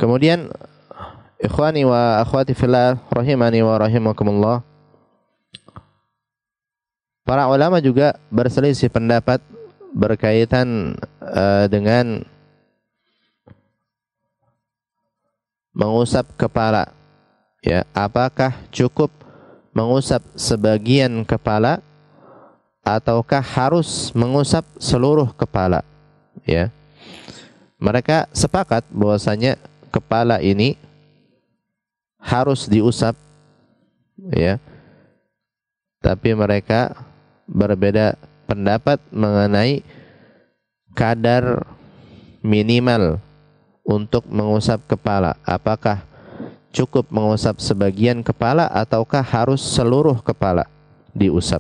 Kemudian ikhwani wa akhwati fillah rahimani wa rahimakumullah, para ulama juga berselisih pendapat berkaitan dengan mengusap kepala. Ya, apakah cukup mengusap sebagian kepala ataukah harus mengusap seluruh kepala? Ya. Mereka sepakat bahwasanya kepala ini harus diusap, ya. Tapi mereka berbeda pendapat mengenai kadar minimal untuk mengusap kepala. Apakah cukup mengusap sebagian kepala ataukah harus seluruh kepala diusap?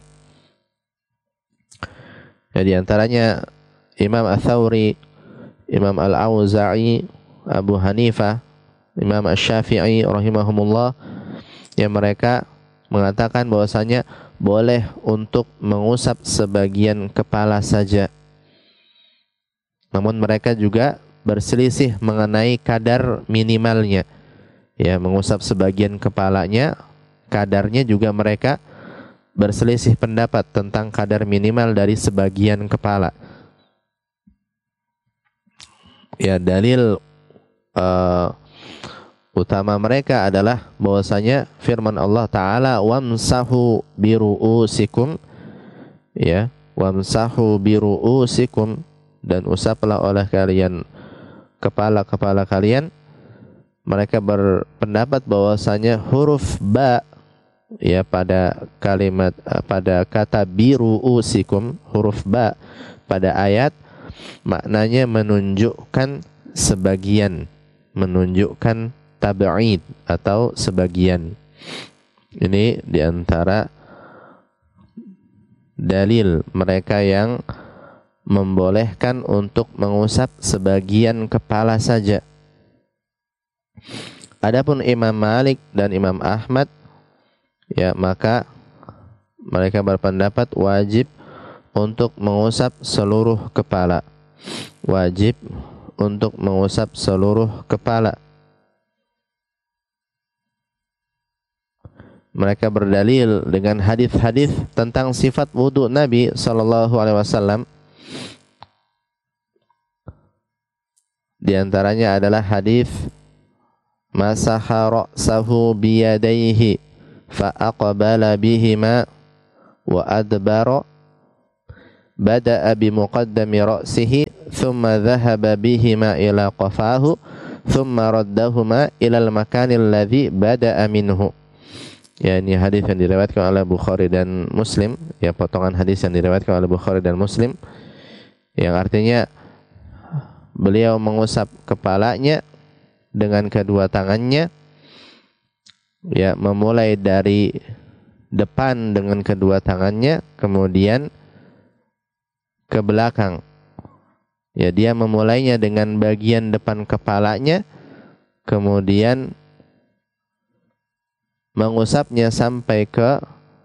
Ya, di antaranya Imam Ats-Tsauri, Imam Al-Auza'i, Abu Hanifah, Imam Asy-Syafi'i rahimahumullah, yang mereka mengatakan bahwasanya boleh untuk mengusap sebagian kepala saja. Namun mereka juga berselisih mengenai kadar minimalnya. Ya, mengusap sebagian kepalanya, kadarnya juga mereka berselisih pendapat tentang kadar minimal dari sebagian kepala. Ya, dalil utama mereka adalah bahwasanya firman Allah Ta'ala, wamsahu biru'usikum, ya, wamsahu biru'usikum, dan usaplah oleh kalian kepala-kepala kalian. Mereka berpendapat bahwasanya huruf ba, ya, pada kalimat pada kata biru'usikum, huruf ba pada ayat maknanya menunjukkan sebagian, menunjukkan tab'id atau sebagian. Ini diantara dalil mereka yang membolehkan untuk mengusap sebagian kepala saja. Adapun Imam Malik dan Imam Ahmad, ya, maka mereka berpendapat wajib untuk mengusap seluruh kepala. Wajib untuk mengusap seluruh kepala. Mereka berdalil dengan hadis-hadis tentang sifat wudu Nabi sallallahu alaihi wasallam. Di antaranya adalah hadis masaha ra'sahu biyadaihi fa aqbala bihima wa adbara bada'a bi muqaddami ra'sihi thumma dhahaba bihima ila qafahu thumma raddahuma ila al-makani alladhi bada'a minhu. Ya, ini hadis yang diriwayatkan oleh Bukhari dan Muslim, ya, potongan hadis yang diriwayatkan oleh Bukhari dan Muslim, yang artinya beliau mengusap kepalanya dengan kedua tangannya, ya, memulai dari depan dengan kedua tangannya, kemudian ke belakang. Ya, dia memulainya dengan bagian depan kepalanya, kemudian mengusapnya sampai ke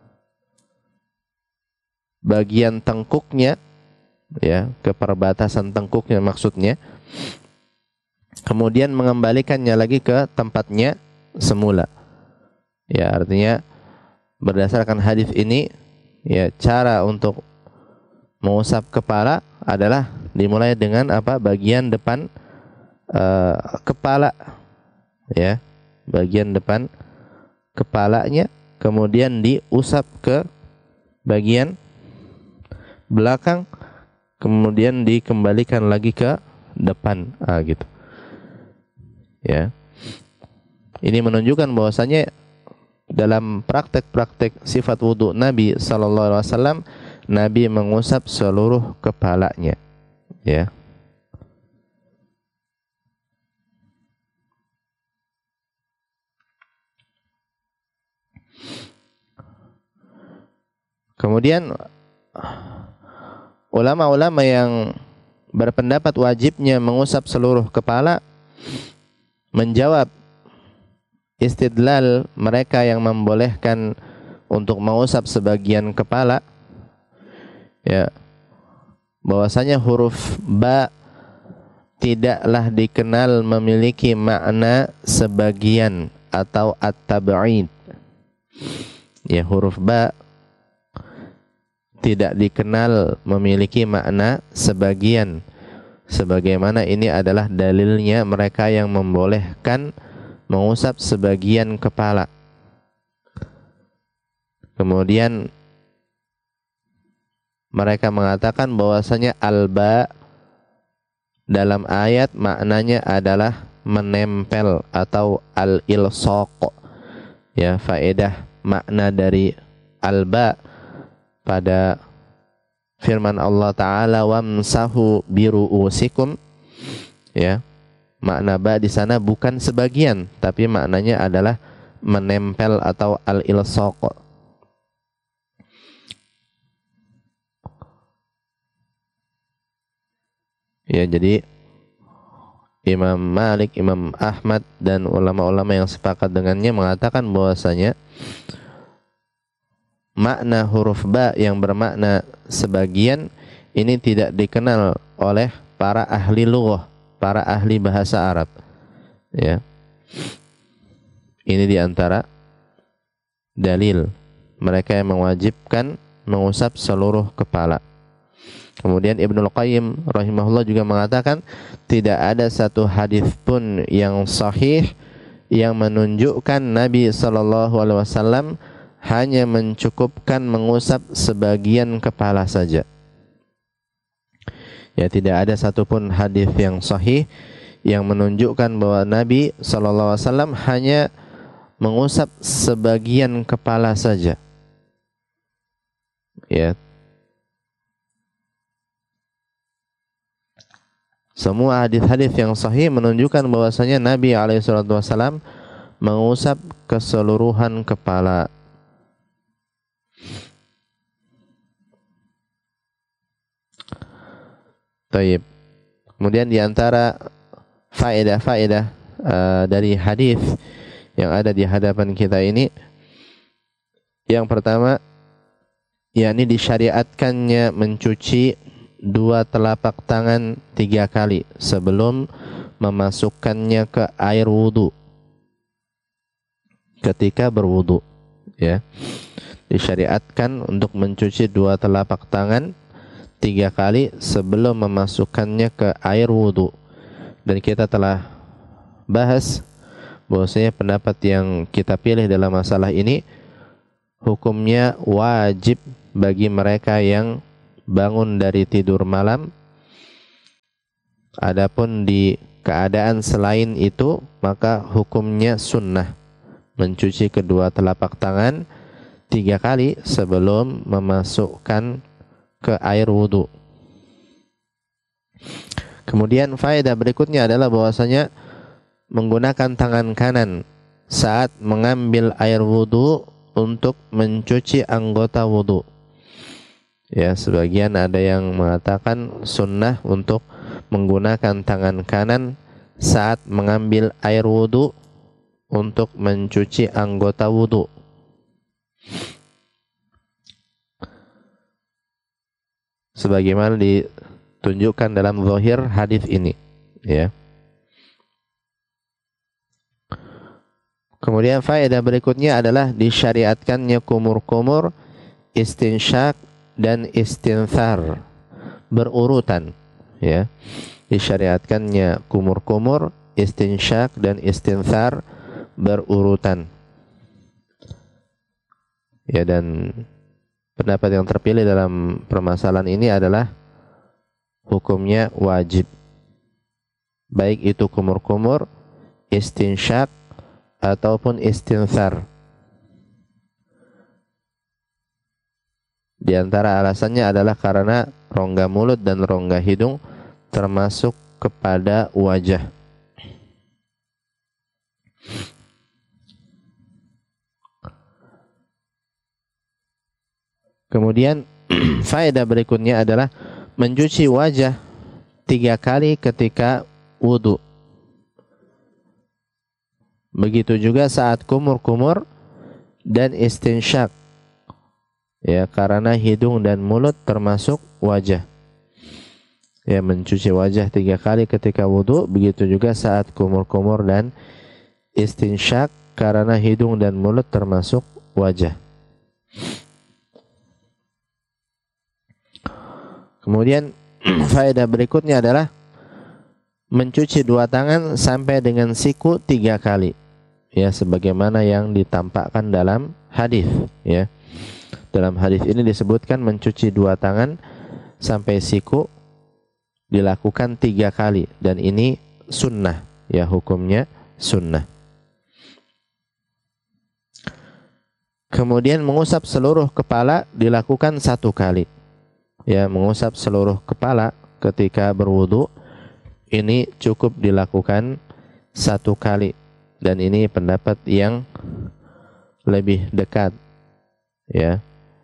bagian tengkuknya, ya, ke perbatasan tengkuknya maksudnya. Kemudian mengembalikannya lagi ke tempatnya semula. Ya, artinya berdasarkan hadis ini, ya, cara untuk mengusap kepala adalah dimulai dengan apa? Bagian depan kepala, ya, bagian depan kepalanya, kemudian diusap ke bagian belakang, kemudian dikembalikan lagi ke depan, gitu. Ya, ini menunjukkan bahwasanya dalam praktek-praktek sifat wudu Nabi sallallahu alaihi wasallam, Nabi mengusap seluruh kepalanya, ya. Kemudian ulama-ulama yang berpendapat wajibnya mengusap seluruh kepala menjawab istidlal mereka yang membolehkan untuk mengusap sebagian kepala, ya, bahwasanya huruf ba tidaklah dikenal memiliki makna sebagian atau at-tab'id. Ya, huruf ba tidak dikenal memiliki makna sebagian, sebagaimana ini adalah dalilnya mereka yang membolehkan mengusap sebagian kepala. Kemudian mereka mengatakan bahwasanya alba dalam ayat maknanya adalah menempel atau al-ilsaq. Ya, faedah makna dari alba pada firman Allah Ta'ala wamsahu biru'usikum, ya, makna ba di sana bukan sebagian, tapi maknanya adalah menempel atau al-ilsaq. Ya, jadi Imam Malik, Imam Ahmad dan ulama-ulama yang sepakat dengannya mengatakan bahwasanya makna huruf ba yang bermakna sebagian ini tidak dikenal oleh para ahli lughah, para ahli bahasa Arab. Ya. Ini diantara dalil mereka yang mewajibkan mengusap seluruh kepala. Kemudian Ibnul Qayyim rahimahullah juga mengatakan tidak ada satu hadis pun yang sahih yang menunjukkan Nabi SAW hanya mencukupkan mengusap sebagian kepala saja. Ya, tidak ada satupun hadis yang sahih yang menunjukkan bahwa Nabi SAW hanya mengusap sebagian kepala saja. Ya. Semua hadis-hadis yang sahih menunjukkan bahwasanya Nabi SAW mengusap keseluruhan kepala. Taib. Kemudian di antara faedah-faedah dari hadis yang ada di hadapan kita ini, yang pertama, yakni disyariatkannya mencuci dua telapak tangan 3 kali sebelum memasukkannya ke air wudu ketika berwudu. Ya, disyariatkan untuk mencuci dua telapak tangan 3 kali sebelum memasukkannya ke air wudu. Dan kita telah bahas bahwasanya pendapat yang kita pilih dalam masalah ini hukumnya wajib bagi mereka yang bangun dari tidur malam. Adapun di keadaan selain itu, maka hukumnya sunnah mencuci kedua telapak tangan 3 kali sebelum memasukkan ke air wudu. Kemudian faedah berikutnya adalah bahwasanya menggunakan tangan kanan saat mengambil air wudu untuk mencuci anggota wudu. Ya, sebagian ada yang mengatakan sunnah untuk menggunakan tangan kanan saat mengambil air wudu untuk mencuci anggota wudu. Sebagaimana ditunjukkan dalam zahir hadis ini, ya. Kemudian faedah berikutnya adalah disyariatkannya kumur-kumur, istinsyak dan istinthar berurutan, ya. Disyariatkannya kumur-kumur, istinsyak dan istinthar berurutan. Ya, dan pendapat yang terpilih dalam permasalahan ini adalah hukumnya wajib, baik itu kumur-kumur, istinsyak ataupun istinthar. Di antara alasannya adalah karena rongga mulut dan rongga hidung termasuk kepada wajah. Kemudian faedah berikutnya adalah mencuci wajah 3 kali ketika wudu. Begitu juga saat kumur-kumur dan istinsyak. Ya, karena hidung dan mulut termasuk wajah. Ya, mencuci wajah 3 kali ketika wudu, begitu juga saat kumur-kumur dan istinsyak, karena hidung dan mulut termasuk wajah. Kemudian faedah berikutnya adalah mencuci 2 tangan sampai dengan siku 3 kali. Ya, sebagaimana yang ditampakkan dalam hadis, ya. Dalam hadis ini disebutkan mencuci 2 tangan sampai siku dilakukan 3 kali, dan ini sunnah, ya, hukumnya sunnah. Kemudian mengusap seluruh kepala dilakukan 1 kali. Ya, mengusap seluruh kepala ketika berwudu ini cukup dilakukan 1 kali, dan ini pendapat yang lebih dekat, ya.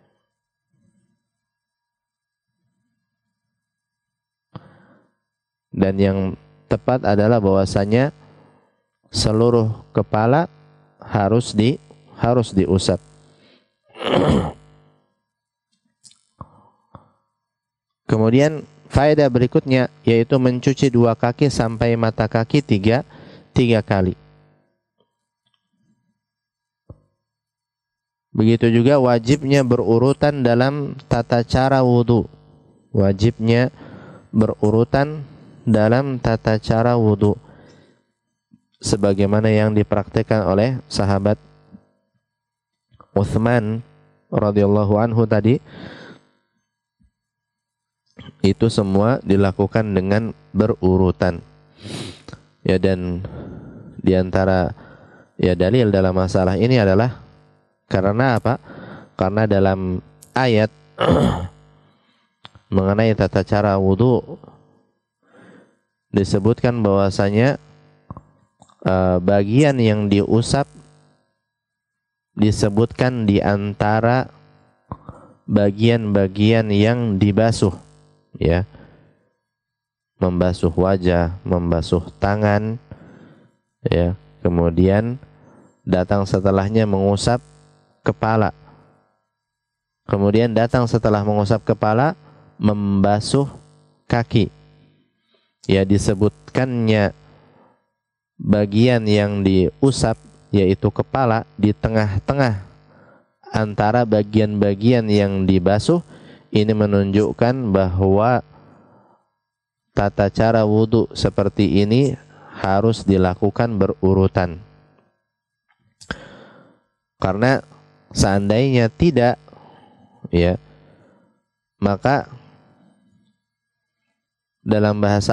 Dan yang tepat adalah bahwasanya seluruh kepala harus diusap. Kemudian faedah berikutnya yaitu mencuci 2 kaki sampai mata kaki 3 kali. Begitu juga wajibnya berurutan dalam tata cara wudu. Wajibnya berurutan dalam tata cara wudu, sebagaimana yang dipraktikkan oleh sahabat Utsman radhiyallahu anhu tadi. Itu semua dilakukan dengan berurutan. Ya, dan diantara dalil dalam masalah ini adalah karena apa? Karena dalam ayat mengenai tata cara wudu disebutkan bahwasanya bagian yang diusap disebutkan di antara bagian-bagian yang dibasuh, ya. Membasuh wajah, membasuh tangan, ya. Kemudian datang setelahnya mengusap kepala. Kemudian datang setelah mengusap kepala membasuh kaki. Ya, disebutkannya bagian yang diusap yaitu kepala di tengah-tengah antara bagian-bagian yang dibasuh. Ini menunjukkan bahwa tata cara wudu seperti ini harus dilakukan berurutan. Karena seandainya tidak, ya, maka dalam bahasa